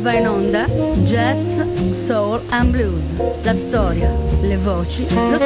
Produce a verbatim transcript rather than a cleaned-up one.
Va in onda Jazz, Soul and Blues. La storia, le voci, lo